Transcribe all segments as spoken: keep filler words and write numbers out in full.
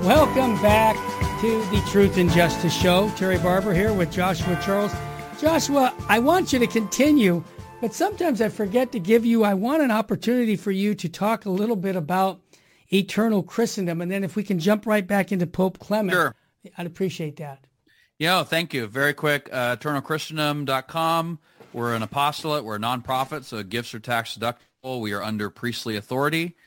Welcome back to the Truth and Justice Show. Terry Barber here with Joshua Charles. Joshua, I want you to continue, but sometimes I forget to give you, I want an opportunity for you to talk a little bit about eternal Christendom, and then if we can jump right back into Pope Clement, sure. I'd appreciate that. Yeah, thank you. Very quick, uh, eternal christendom dot com. We're an apostolate. We're a nonprofit, so gifts are tax deductible. We are under priestly authority.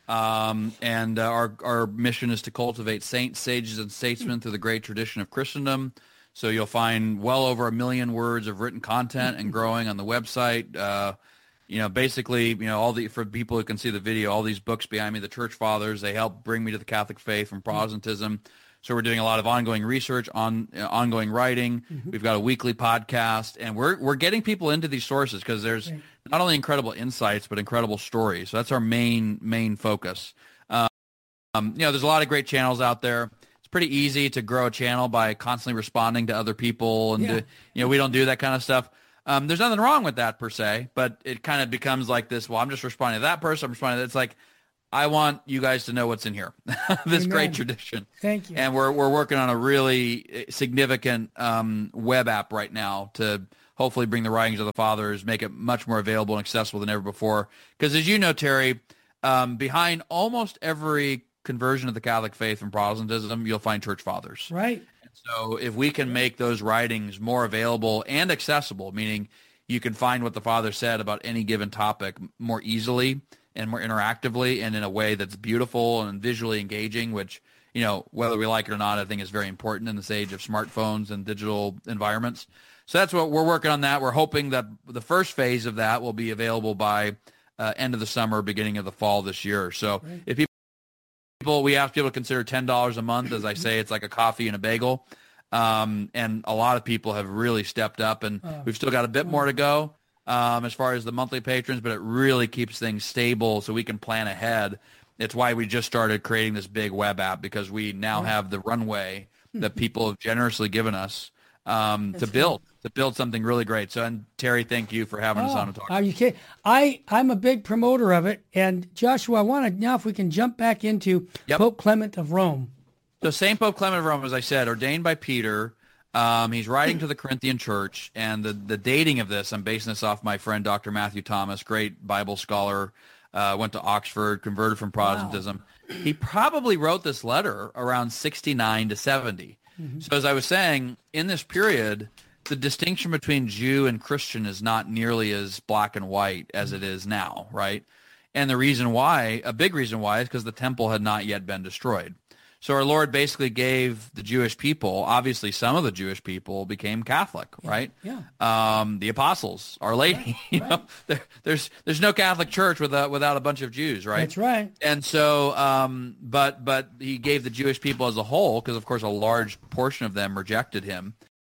Um, and uh, our, our mission is to cultivate saints, sages, and statesmen through the great tradition of Christendom. So you'll find well over a million words of written content and growing on the website. Uh, you know, basically, you know, all the, for people who can see the video, all these books behind me, the church fathers, they help bring me to the Catholic faith from Protestantism. So we're doing a lot of ongoing research, on uh, ongoing writing. Mm-hmm. We've got a weekly podcast, and we're we're getting people into these sources because there's okay. not only incredible insights but incredible stories. So that's our main main focus. Um, you know, there's a lot of great channels out there. It's pretty easy to grow a channel by constantly responding to other people, and yeah. to, you know, we don't do that kind of stuff. Um, there's nothing wrong with that per se, but it kind of becomes like this. Well, I'm just responding to that person. I'm responding to that. It's like, I want you guys to know what's in here, this Amen. Great tradition. Thank you. And we're we're working on a really significant um, web app right now to hopefully bring the writings of the fathers, make it much more available and accessible than ever before. Because as you know, Terry, um, behind almost every conversion of the Catholic faith from Protestantism, you'll find church fathers. Right. So if we can make those writings more available and accessible, meaning you can find what the father said about any given topic more easily and more interactively and in a way that's beautiful and visually engaging, which, you know, whether we like it or not, I think is very important in this age of smartphones and digital environments. So that's what we're working on that. We're hoping that the first phase of that will be available by uh, end of the summer, beginning of the fall this year. So right. if people, we ask people to consider ten dollars a month. As I say, it's like a coffee and a bagel. Um, and a lot of people have really stepped up, and uh, we've still got a bit more to go. Um, as far as the monthly patrons, but it really keeps things stable so we can plan ahead. It's why we just started creating this big web app, because we now have the runway that people have generously given us um, to build, to build something really great. So, and Terry, thank you for having oh, us on to talk. Are you kidding? I, I'm a big promoter of it. And Joshua, I want to, now if we can jump back into yep. Pope Clement of Rome. So Saint Pope Clement of Rome, as I said, ordained by Peter. Um, he's writing to the Corinthian church, and the, the dating of this, I'm basing this off my friend Doctor Matthew Thomas, great Bible scholar, uh, went to Oxford, converted from Protestantism. Wow. He probably wrote this letter around sixty-nine to seventy. Mm-hmm. So as I was saying, in this period, the distinction between Jew and Christian is not nearly as black and white as it is now, right? And the reason why, a big reason why, is because the temple had not yet been destroyed. So our Lord basically gave the Jewish people, obviously some of the Jewish people became Catholic, yeah, right? Yeah. Um, the apostles, Our Lady, right, you right. know, there, there's there's no Catholic church without without a bunch of Jews, right? That's right. And so, um, but but he gave the Jewish people as a whole, because of course a large portion of them rejected him.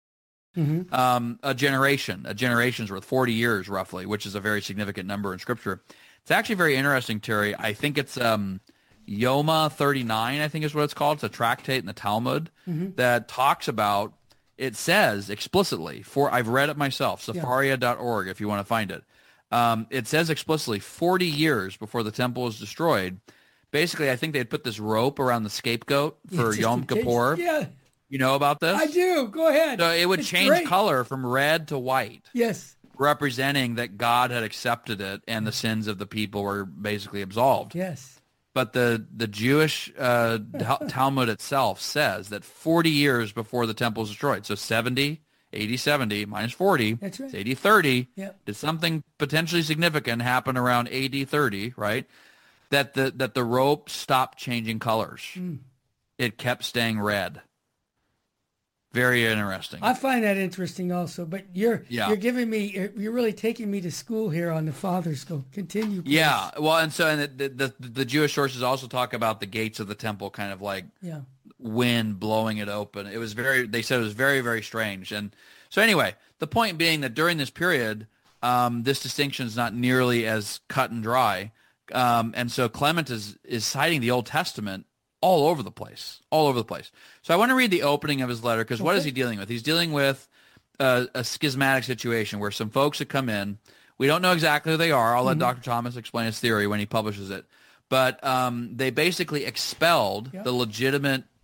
Mm-hmm. Um, a generation, a generation's worth, forty years roughly, which is a very significant number in Scripture. It's actually very interesting, Terry. I think it's um. Yoma thirty-nine, I think is what it's called. It's a tractate in the Talmud mm-hmm. that talks about, it says explicitly, for I've read it myself, Sefaria dot org if you want to find it. Um, it says explicitly forty years before the temple was destroyed. Basically, I think they had put this rope around the scapegoat for Yom Kippur. Yeah. You know about this? I do. Go ahead. So it would it's change great. color from red to white. Yes. Representing that God had accepted it and the sins of the people were basically absolved. Yes. But the, the Jewish uh, Talmud itself says that forty years before the temple was destroyed, so seventy, eighty, seventy minus forty, That's right. it's eighty, thirty, yep. did something potentially significant happen around A D thirty, right? That the, that the rope stopped changing colors. Mm. It kept staying red. Very interesting. I find that interesting also, but you're yeah. you're giving me you're, you're really taking me to school here on the Father's School. Continue, please. Yeah, well, and so and the, the the Jewish sources also talk about the gates of the temple, kind of like yeah. wind blowing it open. It was very. They said it was very very strange, and so anyway, the point being that during this period, um, this distinction is not nearly as cut and dry, um, and so Clement is is citing the Old Testament all over the place, all over the place. So I want to read the opening of his letter, because okay. what is he dealing with? He's dealing with a, a schismatic situation where some folks have come in. We don't know exactly who they are. I'll mm-hmm. let Doctor Thomas explain his theory when he publishes it. But um, they basically expelled yep. the legitimate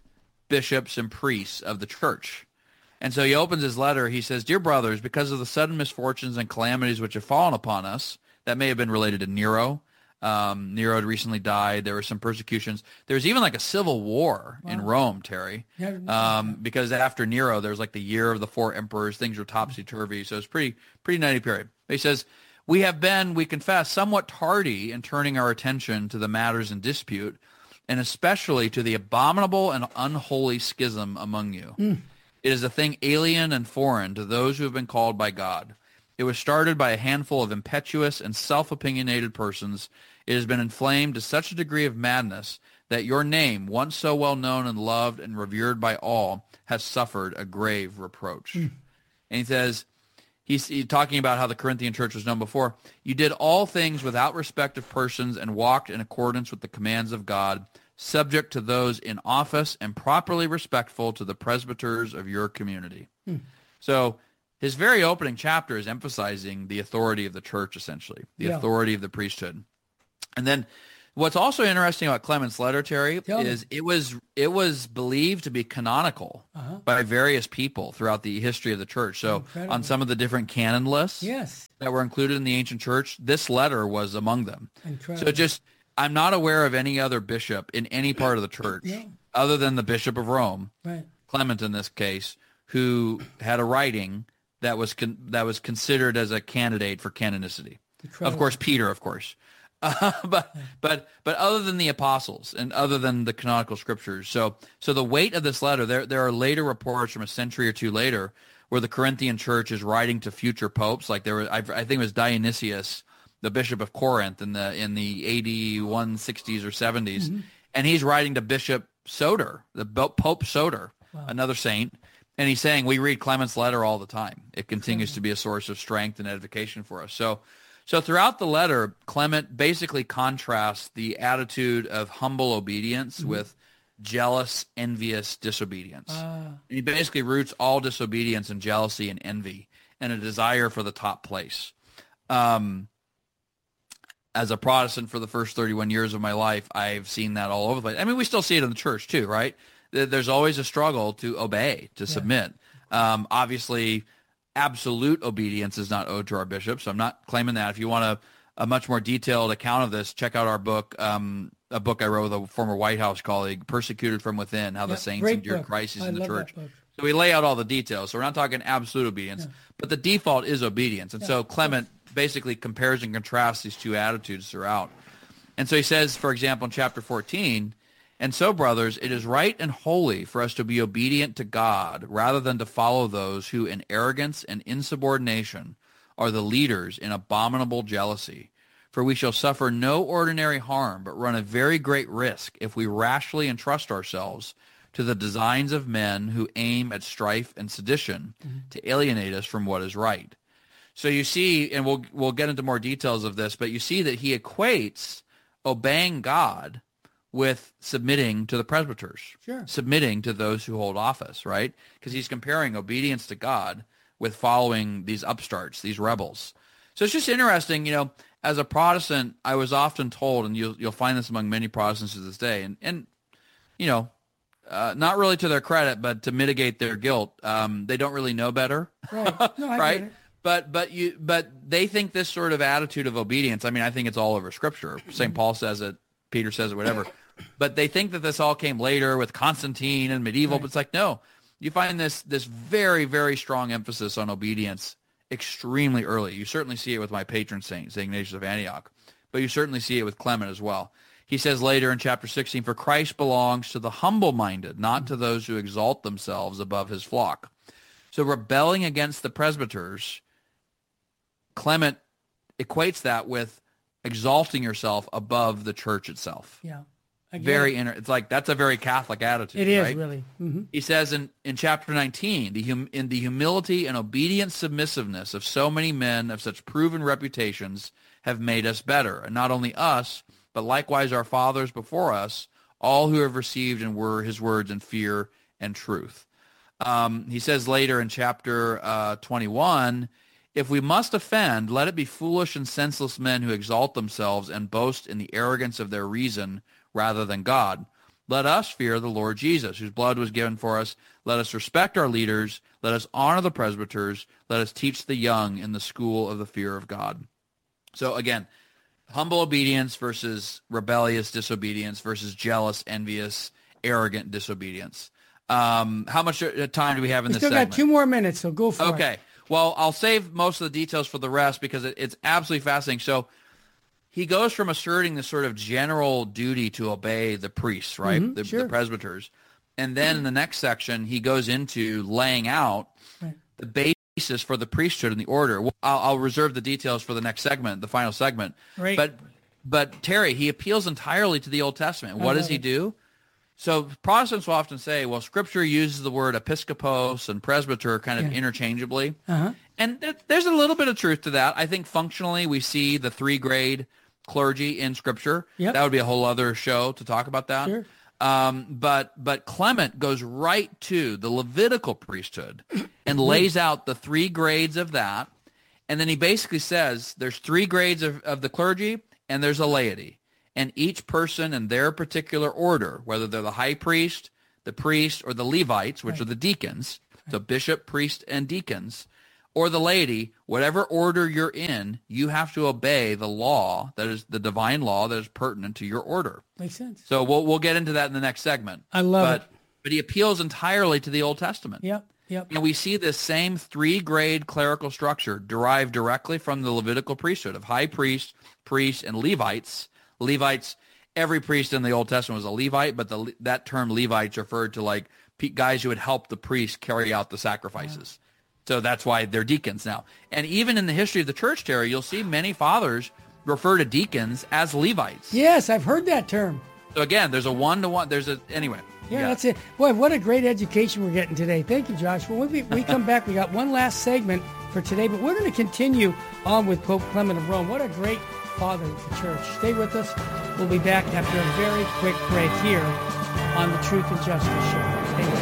bishops and priests of the church. And so he opens his letter. He says, "Dear brothers, because of the sudden misfortunes and calamities which have fallen upon us," that may have been related to Nero. Um, Nero had recently died. There were some persecutions. There was even like a civil war wow. in Rome, Terry, um, because after Nero, there was like the year of the four emperors. Things were topsy-turvy. So it's pretty, pretty nutty period. He says, "We have been, we confess, somewhat tardy in turning our attention to the matters in dispute, and especially to the abominable and unholy schism among you. Mm. It is a thing alien and foreign to those who have been called by God. It was started by a handful of impetuous and self-opinionated persons. It has been inflamed to such a degree of madness that your name, once so well known and loved and revered by all, has suffered a grave reproach." Mm. And he says, he's, he's talking about how the Corinthian church was known before. "You did all things without respect of persons and walked in accordance with the commands of God, subject to those in office and properly respectful to the presbyters of your community." Hmm. So his very opening chapter is emphasizing the authority of the church, essentially, the yeah. authority of the priesthood. And then what's also interesting about Clement's letter, Terry, Tell is me. it was it was believed to be canonical uh-huh. by various people throughout the history of the church. So Incredible. on some of the different canon lists yes. that were included in the ancient church, this letter was among them. Incredible. So just... I'm not aware of any other bishop in any part of the church yeah. other than the Bishop of Rome, right. Clement in this case, who had a writing that was con- that was considered as a candidate for canonicity. Incredible. Of course, Peter, of course. Uh, but but but other than the apostles and other than the canonical scriptures. So so the weight of this letter, there there are later reports from a century or two later where the Corinthian church is writing to future popes. Like there was, I, I think it was Dionysius, the Bishop of Corinth in the in the A D one sixties or seventies, mm-hmm. and he's writing to Bishop Soter, the Pope Soter, wow. another saint, and he's saying, we read Clement's letter all the time. It continues mm-hmm. to be a source of strength and edification for us. So, so throughout the letter, Clement basically contrasts the attitude of humble obedience mm-hmm. with jealous, envious disobedience. Uh. And he basically roots all disobedience in jealousy and envy and a desire for the top place. Um, As a Protestant for the first thirty-one years of my life, I've seen that all over the place. I mean, we still see it in the church too, right? There's always a struggle to obey, to yeah. submit. Um, obviously, absolute obedience is not owed to our bishops, so I'm not claiming that. If you want a, a much more detailed account of this, check out our book, um, a book I wrote with a former White House colleague, Persecuted from Within, How yeah, the Saints Endured Crises in the Church. So we lay out all the details. So we're not talking absolute obedience, yeah. but the default is obedience. And yeah. so Clement basically compares and contrasts these two attitudes throughout. And so he says, for example, in chapter fourteen, "And so, brothers, it is right and holy for us to be obedient to God rather than to follow those who in arrogance and insubordination are the leaders in abominable jealousy. For we shall suffer no ordinary harm, but run a very great risk if we rashly entrust ourselves to the designs of men who aim at strife and sedition mm-hmm. to alienate us from what is right." So you see, and we'll we'll get into more details of this, but you see that he equates obeying God with submitting to the presbyters, sure. submitting to those who hold office, right? Because he's comparing obedience to God with following these upstarts, these rebels. So it's just interesting, you know, as a Protestant, I was often told, and you'll, you'll find this among many Protestants to this day, and, and you know, uh, not really to their credit, but to mitigate their guilt, um, they don't really know better, right? No, I right? Get it. But but you but they think this sort of attitude of obedience. I mean, I think it's all over Scripture. Saint Paul says it, Peter says it, whatever. But they think that this all came later with Constantine and medieval. Right. But it's like, no, you find this this very very strong emphasis on obedience extremely early. You certainly see it with my patron saint, Saint Ignatius of Antioch, but you certainly see it with Clement as well. He says later in chapter sixteen, "For Christ belongs to the humble-minded, not to those who exalt themselves above his flock." So rebelling against the presbyters, Clement equates that with exalting yourself above the church itself. Yeah. Very it. inner. It's like, that's a very Catholic attitude. It is, right? Really. Mm-hmm. He says in, in chapter nineteen, the hum, in the humility and obedient submissiveness of so many men of such proven reputations have made us better. And not only us, but likewise our fathers before us, all who have received and were his words in fear and truth. Um, he says later in chapter uh, twenty-one, "If we must offend, let it be foolish and senseless men who exalt themselves and boast in the arrogance of their reason rather than God. Let us fear the Lord Jesus, whose blood was given for us. Let us respect our leaders. Let us honor the presbyters. Let us teach the young in the school of the fear of God. So again, humble obedience versus rebellious disobedience versus jealous, envious, arrogant disobedience. Um, how much time do we have in we this still segment? got two more minutes, so go for it. Okay. Well, I'll save most of the details for the rest because it, it's absolutely fascinating. So he goes from asserting this sort of general duty to obey the priests, right, Mm-hmm, the, sure. the presbyters. And then in the next section, he goes into laying out Right. the basis for the priesthood and the order. Well, I'll, I'll reserve the details for the next segment, the final segment. Right. But, but Terry, he appeals entirely to the Old Testament. What does he it. do? So Protestants will often say, well, Scripture uses the word episkopos and presbyter kind of Yeah. interchangeably. Uh-huh. And th- there's a little bit of truth to that. I think functionally we see the three-grade clergy in Scripture. Yep. That would be a whole other show to talk about that. Sure. Um, but but Clement goes right to the Levitical priesthood and lays out the three grades of that. And then he basically says there's three grades of, of the clergy and there's a laity. And each person in their particular order, whether they're the high priest, the priest, or the Levites, which Right. are the deacons, so bishop, priest, and deacons, or the laity, whatever order you're in, you have to obey the law, that is the divine law that is pertinent to your order. Makes sense. So we'll we'll get into that in the next segment. I love but, it. But he appeals entirely to the Old Testament. Yep, yep. And we see this same three-grade clerical structure derived directly from the Levitical priesthood of high priest, priest, and Levites. Levites, every priest in the Old Testament was a Levite, but the, that term Levites referred to like pe- guys who would help the priest carry out the sacrifices. So that's why they're deacons now. And even in the history of the church, Terry, you'll see many fathers refer to deacons as Levites. Yes, I've heard that term. So again, there's a one-to-one, there's a, anyway. Yeah, that's it. Boy, what a great education we're getting today. Thank you, Josh. When we, we come back, we got one last segment for today, but we're going to continue on with Pope Clement of Rome. What a great father of the church. Stay with us. We'll be back after a very quick break here on the Truth and Justice Show. Thank you.